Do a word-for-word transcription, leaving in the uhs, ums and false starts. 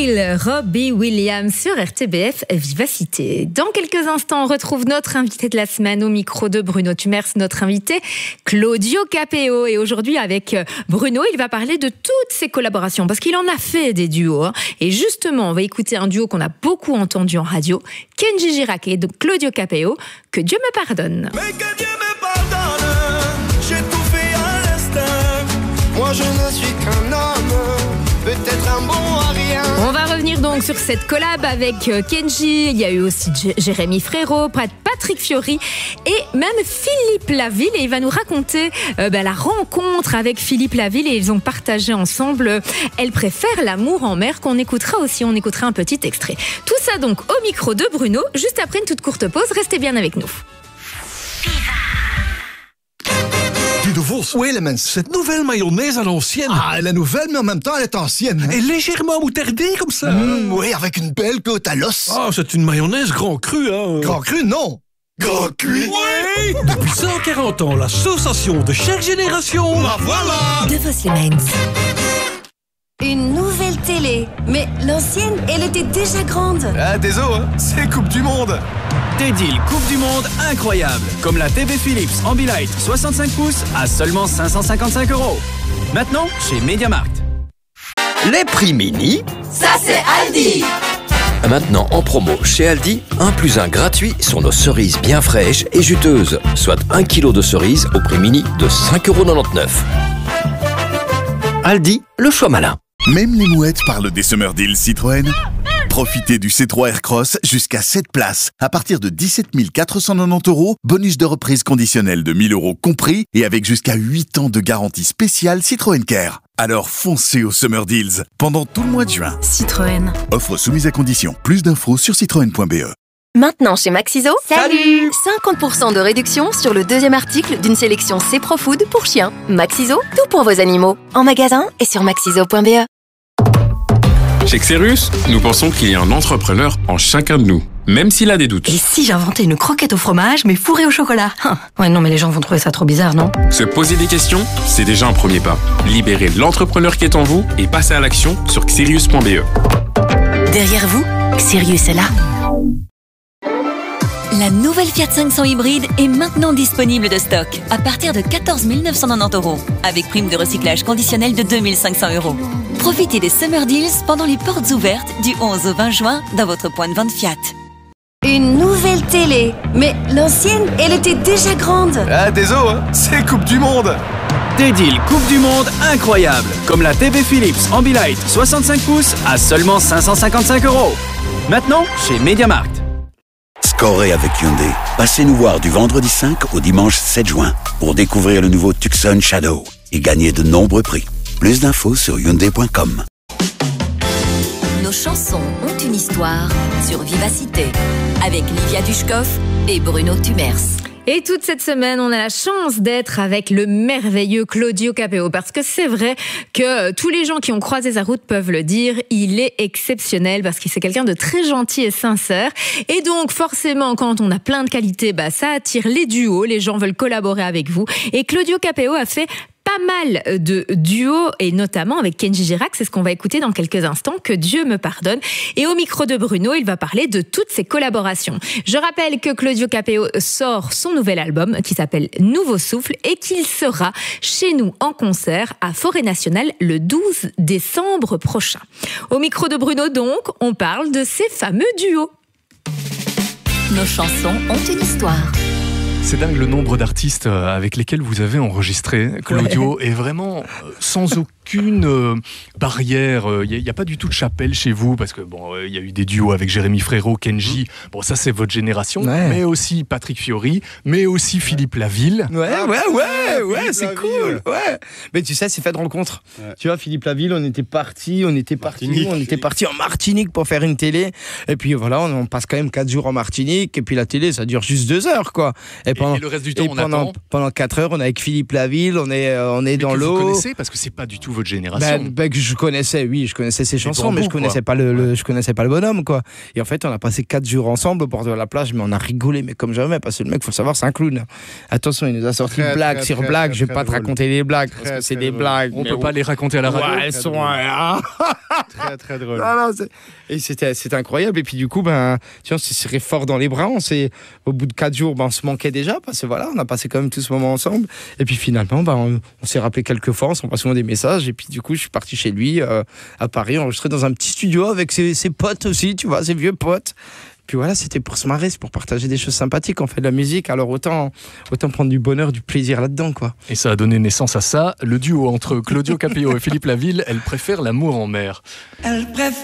Smile, Robbie Williams sur R T B F Vivacité. Dans quelques instants, on retrouve notre invité de la semaine au micro de Bruno Tumers, notre invité Claudio Capéo. Et aujourd'hui, avec Bruno, il va parler de toutes ses collaborations parce qu'il en a fait des duos. Hein. Et justement, on va écouter un duo qu'on a beaucoup entendu en radio, Kenji Girac et donc Claudio Capéo, Que Dieu me pardonne. Mais que Dieu me pardonne, j'ai tout fait à l'instinct. Moi je ne suis qu'un homme, peut-être un bon à rien. On va revenir donc sur cette collab avec Kenji. Il y a eu aussi J- Jérémy Frérot, Patrick Fiori et même Philippe Laville. Et il va nous raconter euh, bah, la rencontre avec Philippe Laville. Et ils ont partagé ensemble euh, Elle préfère l'amour en mer, qu'on écoutera aussi. On écoutera un petit extrait. Tout ça donc au micro de Bruno, juste après une toute courte pause. Restez bien avec nous. De Vos. Oui, le mens. Cette nouvelle mayonnaise à l'ancienne. Ah, la nouvelle, mais en même temps, elle est ancienne. Elle est légèrement moutardée comme ça. Mmh, oui, avec une belle côte à l'os. Ah, c'est une mayonnaise grand cru, hein. Grand cru, non. Grand cuit. Oui. Depuis cent quarante ans, l'association de chaque génération. La voilà. De Vos les Mens. Une nouvelle télé. Mais l'ancienne, elle était déjà grande. Ah, désolé, hein, c'est Coupe du Monde. Des deals Coupe du Monde incroyables, comme la T V Philips Ambilight soixante-cinq pouces à seulement cinq cent cinquante-cinq euros. Maintenant, chez MediaMarkt. Les prix mini. Ça, c'est Aldi. Maintenant en promo chez Aldi, un plus un gratuit sur nos cerises bien fraîches et juteuses, soit un kilo de cerises au prix mini de cinq euros quatre-vingt-dix-neuf. Aldi, le choix malin. Même les mouettes parlent des Summer Deals Citroën. Profitez du C trois Aircross jusqu'à sept places à partir de dix-sept mille quatre cent quatre-vingt-dix euros, bonus de reprise conditionnel de mille euros compris et avec jusqu'à huit ans de garantie spéciale Citroën Care. Alors foncez aux Summer Deals pendant tout le mois de juin. Citroën. Offre soumise à condition. Plus d'infos sur citroën point b e. Maintenant chez Maxiso, Salut cinquante pour cent de réduction sur le deuxième article d'une sélection C Pro Food pour chiens. Maxiso, tout pour vos animaux. En magasin et sur maxiso point b e. Chez Xerus, nous pensons qu'il y a un entrepreneur en chacun de nous, même s'il a des doutes. Et si j'inventais une croquette au fromage, mais fourrée au chocolat? Hum. Ouais, non, mais les gens vont trouver ça trop bizarre, non? Se poser des questions, c'est déjà un premier pas. Libérez l'entrepreneur qui est en vous et passez à l'action sur xerius point b e. Derrière vous, Sirius est là. La nouvelle Fiat cinq cents hybride est maintenant disponible de stock à partir de quatorze mille neuf cent quatre-vingt-dix euros avec prime de recyclage conditionnelle de deux mille cinq cents euros. Profitez des Summer Deals pendant les portes ouvertes du onze au vingt juin dans votre point de vente Fiat. Une nouvelle télé. Mais l'ancienne, elle était déjà grande. Ah, désolé, hein, c'est Coupe du Monde. Des deals Coupe du Monde incroyables, comme la T V Philips Ambilight soixante-cinq pouces à seulement cinq cent cinquante-cinq euros. Maintenant, chez MediaMarkt. Scorez avec Hyundai. Passez nous voir du vendredi cinq au dimanche sept juin pour découvrir le nouveau Tucson Shadow et gagner de nombreux prix. Plus d'infos sur hyundai point com. Nos chansons ont une histoire sur Vivacité avec Livia Dushkov et Bruno Tumers. Et toute cette semaine, on a la chance d'être avec le merveilleux Claudio Capéo, parce que c'est vrai que tous les gens qui ont croisé sa route peuvent le dire, il est exceptionnel parce que c'est quelqu'un de très gentil et sincère. Et donc, forcément, quand on a plein de qualités, bah, ça attire les duos, les gens veulent collaborer avec vous. Et Claudio Capéo a fait pas mal de duos, et notamment avec Kenji Girac, c'est ce qu'on va écouter dans quelques instants, Que Dieu me pardonne. Et au micro de Bruno, il va parler de toutes ses collaborations. Je rappelle que Claudio Capéo sort son nouvel album qui s'appelle Nouveau Souffle et qu'il sera chez nous en concert à Forêt Nationale le douze décembre prochain. Au micro de Bruno donc, on parle de ces fameux duos. Nos chansons ont une histoire. C'est dingue le nombre d'artistes avec lesquels vous avez enregistré, Claudio, ouais. Et vraiment sans aucune euh, barrière. Il n'y a, a pas du tout de chapelle chez vous, parce que bon, il y a eu des duos avec Jérémy Frérot, Kenji. Mmh. Bon, ça c'est votre génération, ouais. Mais aussi Patrick Fiori, mais aussi Philippe Laville. Ouais, ouais, ouais, ouais, ouais c'est cool. Ouais. Mais tu sais, c'est fait de rencontres. Ouais. Tu vois, Philippe Laville, on était parti, on était parti, on était parti en Martinique pour faire une télé. Et puis voilà, on, on passe quand même quatre jours en Martinique. Et puis la télé, ça dure juste deux heures, quoi. Et Pendant, et le reste du temps, on pendant, attend. Pendant quatre heures, on est avec Philippe Laville, on est, euh, on est mais dans que l'eau. Vous connaissez, parce que c'est pas du tout votre génération. Ben, ben, que je connaissais, oui, je connaissais ses chansons, bambous, mais je connaissais quoi. pas le, le, je connaissais pas le bonhomme, quoi. Et en fait, on a passé quatre jours ensemble au bord de la plage, mais on a rigolé, mais comme jamais, parce que le mec, faut savoir, c'est un clown. Attention, il nous a sorti très, blague très, sur très, blague. très, je vais très pas te drôle. raconter les blagues, Très, parce que c'est très des drôle. blagues. On peut pas les raconter à la radio. Ouais, elles sont. Très, très drôle. Non, non, c'est... Et c'était, c'était incroyable. Et puis du coup, ben, tu vois, on s'est serré fort dans les bras. On s'est... Au bout de quatre jours, ben, on se manquait déjà parce que voilà, on a passé quand même tout ce moment ensemble. Et puis finalement, ben, on, on s'est rappelé quelques fois, on s'envoie souvent des messages. Et puis du coup, je suis parti chez lui euh, à Paris, enregistré dans un petit studio avec ses, ses potes aussi, tu vois, ses vieux potes. Puis voilà, c'était pour se marrer, c'est pour partager des choses sympathiques. On fait de la musique, alors autant, autant prendre du bonheur, du plaisir là-dedans, quoi. Et ça a donné naissance à ça, le duo entre Claudio Capéo et Philippe Laville. Elle préfère l'amour en mer. Elle préfère